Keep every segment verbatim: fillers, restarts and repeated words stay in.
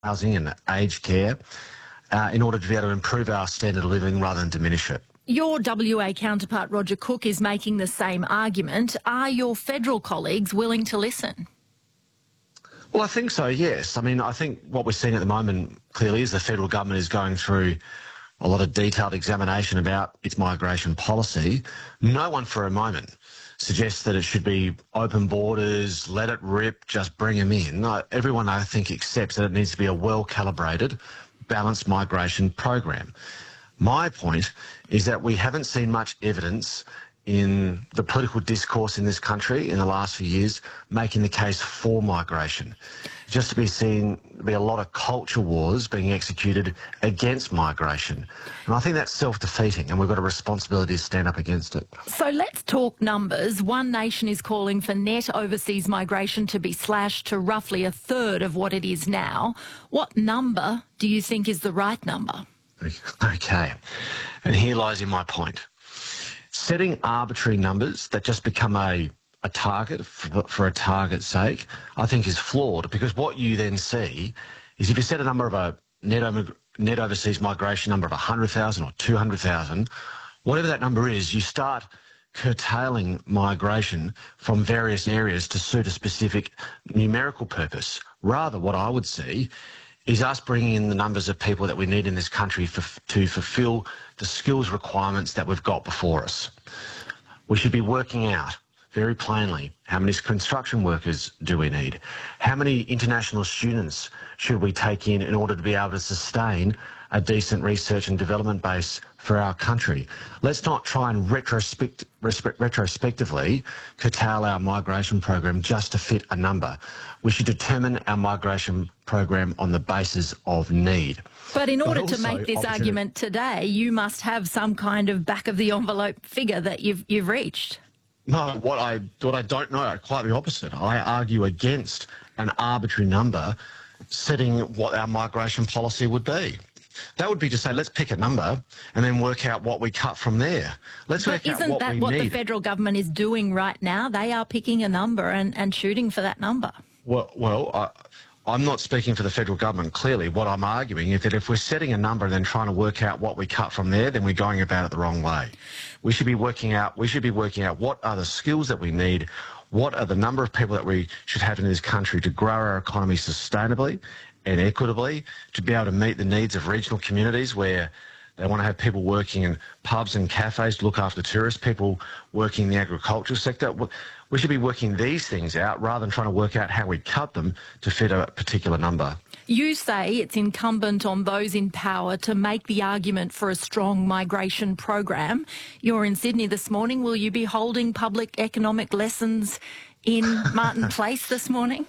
housing and aged care uh, in order to be able to improve our standard of living rather than diminish it. Your W A counterpart, Roger Cook, is making the same argument. Are your federal colleagues willing to listen? Well, I think so, yes. I mean, I think what we're seeing at the moment clearly is the federal government is going through a lot of detailed examination about its migration policy. No one for a moment suggests that it should be open borders, let it rip, just bring them in. No, everyone, I think, accepts that it needs to be a well-calibrated, balanced migration program. My point is that we haven't seen much evidence in the political discourse in this country in the last few years making the case for migration. Just to be seen to be a lot of culture wars being executed against migration. And I think that's self-defeating, and we've got a responsibility to stand up against it. So let's talk numbers. One Nation is calling for net overseas migration to be slashed to roughly a third of what it is now. What number do you think is the right number? Okay, and here lies in my point. Setting arbitrary numbers that just become a, a target for, for a target's sake, I think is flawed, because what you then see is if you set a number of a net, over, net overseas migration number of one hundred thousand or two hundred thousand, whatever that number is, you start curtailing migration from various areas to suit a specific numerical purpose. Rather, what I would see is us bringing in the numbers of people that we need in this country for, to fulfil the skills requirements that we've got before us. We should be working out very plainly how many construction workers do we need, how many international students should we take in in order to be able to sustain a decent research and development base for our country. Let's not try and retrospect, retrospectively curtail our migration program just to fit a number. We should determine our migration program on the basis of need. But in order but to make this argument today, you must have some kind of back-of-the-envelope figure that you've, you've reached. No, what I, what I don't know, quite the opposite. I argue against an arbitrary number setting what our migration policy would be. That would be to say, let's pick a number and then work out what we cut from there. Let's but work out what we need. Isn't that what the federal government is doing right now? They are picking a number and, and shooting for that number. Well, well I, I'm not speaking for the federal government, clearly. What I'm arguing is that if we're setting a number and then trying to work out what we cut from there, then we're going about it the wrong way. We should be working out, we should be working out what are the skills that we need, what are the number of people that we should have in this country to grow our economy sustainably and equitably, to be able to meet the needs of regional communities where they want to have people working in pubs and cafes to look after tourists, people working in the agricultural sector. We should be working these things out rather than trying to work out how we cut them to fit a particular number. You say it's incumbent on those in power to make the argument for a strong migration program. You're in Sydney this morning. Will you be holding public economic lessons in Martin Place this morning?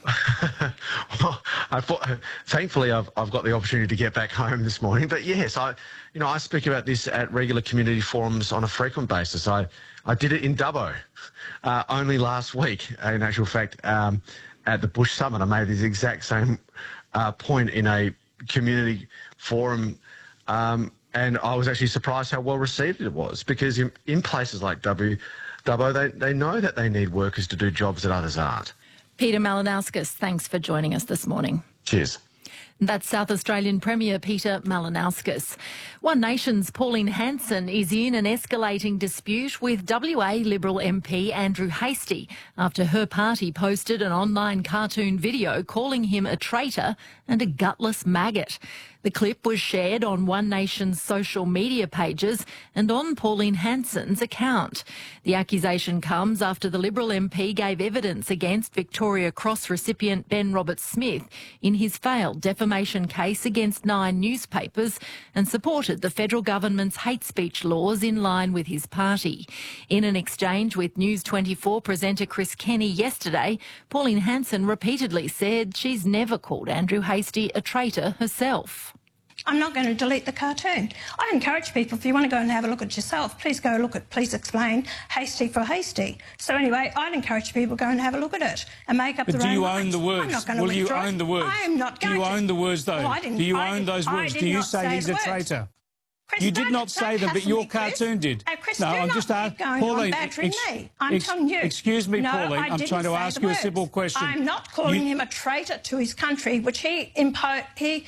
Well, I thought, thankfully, I've, I've got the opportunity to get back home this morning. But yes, I, you know, I speak about this at regular community forums on a frequent basis. I, I did it in Dubbo uh, only last week. In actual fact, um, at the Bush Summit, I made this exact same uh, point in a community forum, um, and I was actually surprised how well received it was, because in, in places like W. Dubbo, they, they know that they need workers to do jobs that others aren't. Peter Malinauskas, thanks for joining us this morning. Cheers. That's South Australian Premier Peter Malinauskas. One Nation's Pauline Hanson is in an escalating dispute with W A Liberal M P Andrew Hastie after her party posted an online cartoon video calling him a traitor and a gutless maggot. The clip was shared on One Nation's social media pages and on Pauline Hanson's account. The accusation comes after the Liberal M P gave evidence against Victoria Cross recipient Ben Roberts-Smith in his failed defamation case against nine newspapers and supported the federal government's hate speech laws in line with his party. In an exchange with News twenty-four presenter Chris Kenny yesterday, Pauline Hanson repeatedly said she's never called Andrew Hastie a traitor herself. I'm not going to delete the cartoon. I encourage people, if you want to go and have a look at it yourself, please go look at Please Explain Hastie for Hastie. So anyway, I'd encourage people to go and have a look at it and make up but their own do you minds. own the words? I'm not going to Will you withdraw. own the words? I am not going to. Do you own the words, though? Well, I didn't, do you I own those I words? did Do you not say, say he's a words. traitor? Chris, you did don't, not say don't them, but your me, Chris. cartoon did. Hey, Chris, no, do I'm not just keep asking. going Pauline, on badgering ex me. I'm ex telling you. Excuse me, no, Pauline. I I'm didn't trying to say ask the you words. a simple question. I'm not calling you... him a traitor to his country, which he impo he